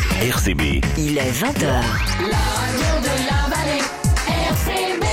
RCB. Il est 20h. La radio de la vallée, RCB.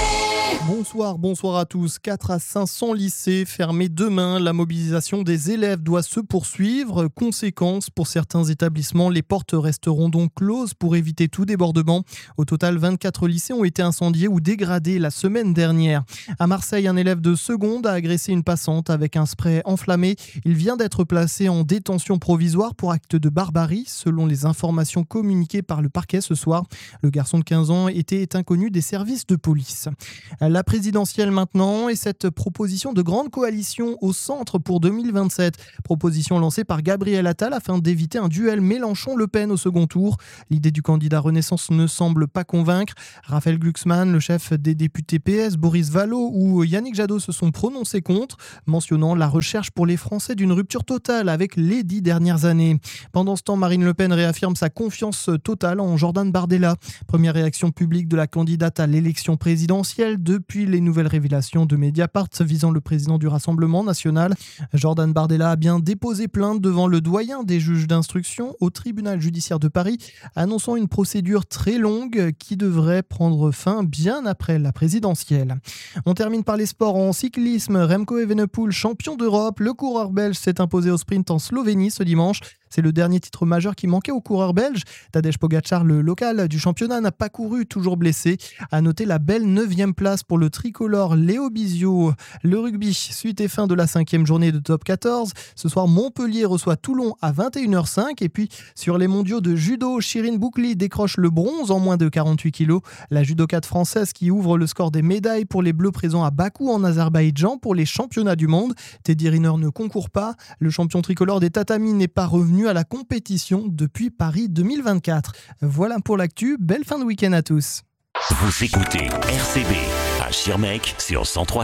Bonsoir à tous. 4 à 500 lycées fermés demain. La mobilisation des élèves doit se poursuivre. Conséquence, pour certains établissements, les portes resteront donc closes pour éviter tout débordement. Au total, 24 lycées ont été incendiés ou dégradés la semaine dernière. À Marseille, un élève de seconde a agressé une passante avec un spray enflammé. Il vient d'être placé en détention provisoire pour acte de barbarie, selon les informations communiquées par le parquet ce soir. Le garçon de 15 ans était inconnu des services de police. La présidentielle maintenant et cette proposition de grande coalition au centre pour 2027. Proposition lancée par Gabriel Attal afin d'éviter un duel Mélenchon-Le Pen au second tour. L'idée du candidat Renaissance ne semble pas convaincre. Raphaël Glucksmann, le chef des députés PS, Boris Vallaud ou Yannick Jadot se sont prononcés contre, mentionnant la recherche pour les Français d'une rupture totale avec les 10 dernières années. Pendant ce temps, Marine Le Pen réaffirme sa confiance totale en Jordan Bardella. Première réaction publique de la candidate à l'élection présidentielle depuis les nouvelles révélations de Mediapart visant le président du Rassemblement national. Jordan Bardella a bien déposé plainte devant le doyen des juges d'instruction au tribunal judiciaire de Paris, annonçant une procédure très longue qui devrait prendre fin bien après la présidentielle. On termine par les sports en cyclisme. Remco Evenepoel, champion d'Europe, le coureur belge s'est imposé au sprint en Slovénie ce dimanche. C'est le dernier titre majeur qui manquait aux coureurs belges. Tadej Pogacar, le local du championnat, n'a pas couru, toujours blessé. À noter la belle 9e place pour le tricolore Léo Bizio. Le rugby, suite et fin de la 5e journée de top 14. Ce soir, Montpellier reçoit Toulon à 21h05. Et puis, sur les mondiaux de judo, Shirin Boukli décroche le bronze en moins de 48 kilos. La judokate française qui ouvre le score des médailles pour les Bleus présents à Bakou en Azerbaïdjan pour les championnats du monde. Teddy Riner ne concourt pas. Le champion tricolore des tatamis n'est pas revenu à la compétition depuis Paris 2024. Voilà pour l'actu. Belle fin de week-end à tous. Vous écoutez RCB à Schirmeck sur 103.